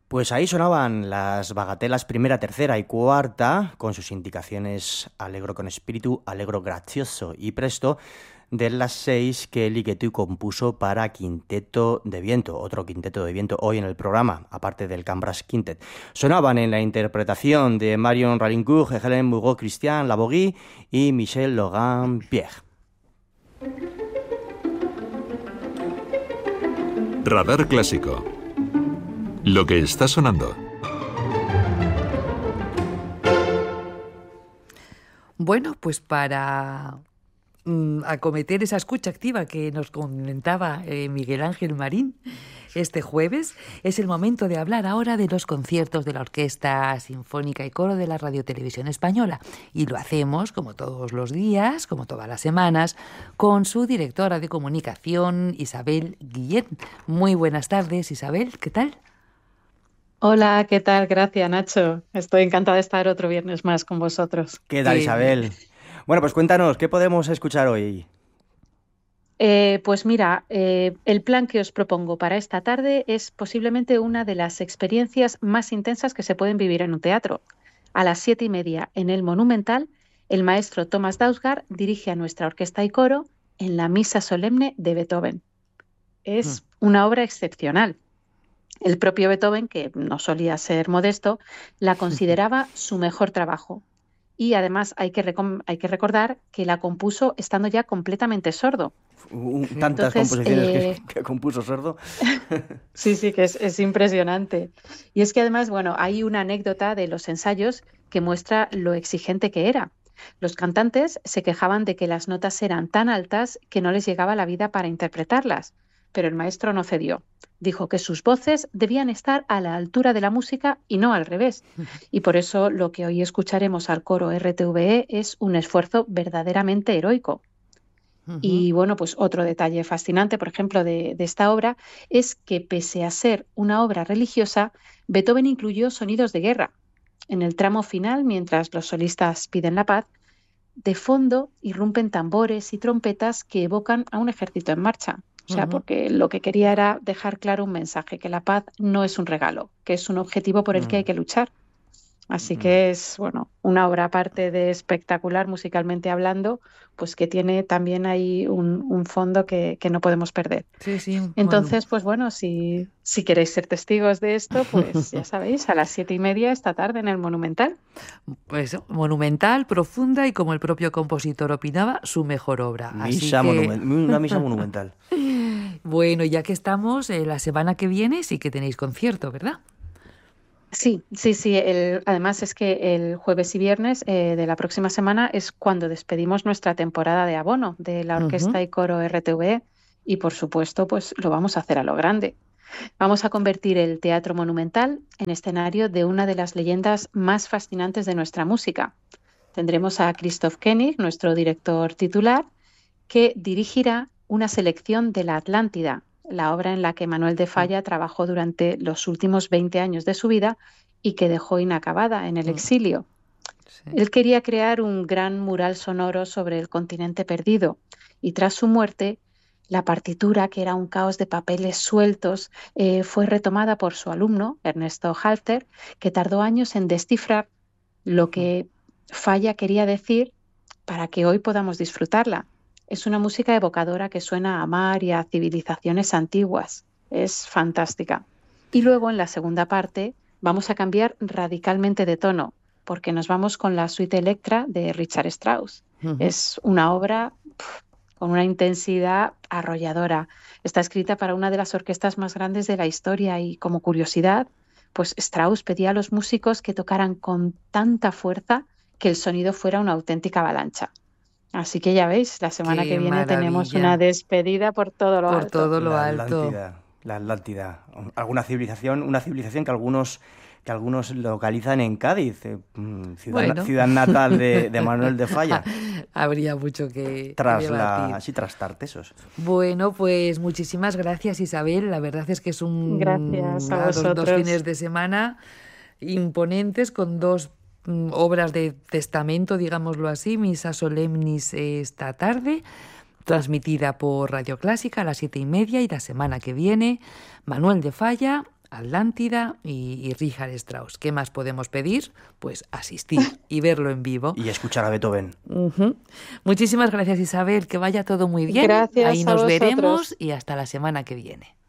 Pues ahí sonaban las bagatelas primera, tercera y cuarta, con sus indicaciones allegro con espíritu, allegro gracioso y presto, de las 6 que Ligeti compuso para Quinteto de Viento, otro quinteto de viento hoy en el programa, aparte del Cambras Quintet. Sonaban en la interpretación de Marion Ralincourt, Hélène Mougeot-Christian Labogui y Michel Logan-Pierre. Radar Clásico. Lo que está sonando. Bueno, pues para acometer esa escucha activa que nos comentaba Miguel Ángel Marín este jueves, es el momento de hablar ahora de los conciertos de la Orquesta Sinfónica y Coro de la Radio-Televisión Española. Y lo hacemos, como todos los días, como todas las semanas, con su directora de comunicación, Isabel Guillén. Muy buenas tardes, Isabel, ¿qué tal? Hola, ¿qué tal? Gracias, Nacho. Estoy encantada de estar otro viernes más con vosotros. ¿Qué tal, Isabel? Bueno, pues cuéntanos, ¿qué podemos escuchar hoy? Pues mira, el plan que os propongo para esta tarde es posiblemente una de las experiencias más intensas que se pueden vivir en un teatro. A las 7:30 en el Monumental, el maestro Thomas Dausgaard dirige a nuestra orquesta y coro en la Misa Solemne de Beethoven. Es una obra excepcional. El propio Beethoven, que no solía ser modesto, la consideraba su mejor trabajo. Y además hay que recordar que la compuso estando ya completamente sordo. Tantas composiciones que compuso sordo. Sí, que es impresionante. Y es que además, bueno, hay una anécdota de los ensayos que muestra lo exigente que era. Los cantantes se quejaban de que las notas eran tan altas que no les llegaba la vida para interpretarlas, pero el maestro no cedió. Dijo que sus voces debían estar a la altura de la música y no al revés. Y por eso lo que hoy escucharemos al coro RTVE es un esfuerzo verdaderamente heroico. Y bueno, pues otro detalle fascinante, por ejemplo, de esta obra es que pese a ser una obra religiosa, Beethoven incluyó sonidos de guerra. En el tramo final, mientras los solistas piden la paz, de fondo irrumpen tambores y trompetas que evocan a un ejército en marcha. O sea, porque lo que quería era dejar claro un mensaje, que la paz no es un regalo, que es un objetivo por el que hay que luchar. Así que es, bueno, una obra aparte de espectacular musicalmente hablando, pues que tiene también ahí un fondo que no podemos perder. Sí. Entonces, pues bueno, si queréis ser testigos de esto, pues ya sabéis, a las 7:30 esta tarde en el Monumental. Pues monumental, profunda y, como el propio compositor opinaba, su mejor obra. Una misa monumental. Bueno, ya que estamos, la semana que viene sí que tenéis concierto, ¿verdad? Sí. Además es que el jueves y viernes de la próxima semana es cuando despedimos nuestra temporada de abono de la Orquesta y Coro RTVE y, por supuesto, pues lo vamos a hacer a lo grande. Vamos a convertir el Teatro Monumental en escenario de una de las leyendas más fascinantes de nuestra música. Tendremos a Christoph Koenig, nuestro director titular, que dirigirá una selección de la Atlántida, la obra en la que Manuel de Falla trabajó durante los últimos 20 años de su vida y que dejó inacabada en el exilio. Sí. Él quería crear un gran mural sonoro sobre el continente perdido y tras su muerte, la partitura, que era un caos de papeles sueltos, fue retomada por su alumno, Ernesto Halffter, que tardó años en descifrar lo que Falla quería decir para que hoy podamos disfrutarla. Es una música evocadora que suena a mar y a civilizaciones antiguas. Es fantástica. Y luego, en la segunda parte, vamos a cambiar radicalmente de tono, porque nos vamos con la suite Electra de Richard Strauss. Es una obra con una intensidad arrolladora. Está escrita para una de las orquestas más grandes de la historia y, como curiosidad, pues Strauss pedía a los músicos que tocaran con tanta fuerza que el sonido fuera una auténtica avalancha. Así que ya veis, la semana que viene maravilla. Tenemos una despedida por todo lo alto. Por todo lo alto. La Atlántida. Una civilización que algunos localizan en Cádiz, ciudad natal de Manuel de Falla. Habría mucho que debatir. Tras Tartesos. Bueno, pues muchísimas gracias, Isabel. La verdad es que es Gracias a vosotros. 2 fines de semana imponentes con 2 obras de testamento, digámoslo así, Misa Solemnis esta tarde, transmitida por Radio Clásica a las 7:30, y la semana que viene, Manuel de Falla Atlántida y Richard Strauss. ¿Qué más podemos pedir? Pues asistir y verlo en vivo. Y escuchar a Beethoven. Muchísimas gracias, Isabel. Que vaya todo muy bien. Gracias. Ahí nos veremos y hasta la semana que viene.